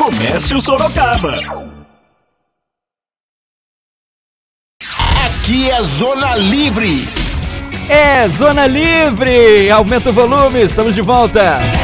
Comércio Sorocaba. Aqui é Zona Livre. É Zona Livre. Aumenta o volume, estamos de volta.